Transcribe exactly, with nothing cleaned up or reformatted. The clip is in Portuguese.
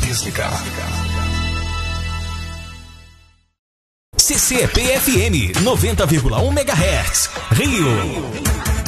desligar. C C P F M noventa vírgula um megahertz, Rio.